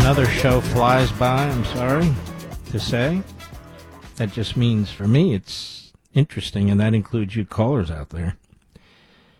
Another show flies by, I'm sorry to say. That just means, for me, it's interesting, and that includes you callers out there.